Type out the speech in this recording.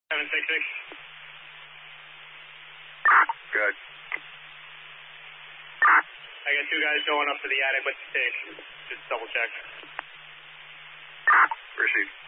766. Good. I got two guys going up to the attic with the stick. Just double check. Proceed.